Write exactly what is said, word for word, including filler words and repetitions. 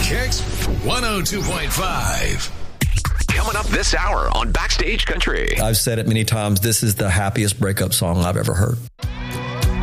Kicks one oh two point five. Coming up this hour on Backstage Country. I've said it many times. This is the happiest breakup song I've ever heard.